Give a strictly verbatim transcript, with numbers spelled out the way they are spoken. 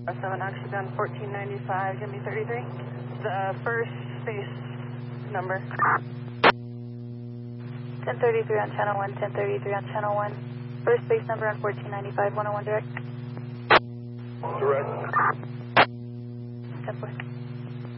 seven, Oxygen fourteen ninety-five, give me thirty-three. The first space number. ten thirty-three on channel one, ten thirty-three on channel one. First space number on fourteen ninety-five, one oh one direct. Direct. ten four.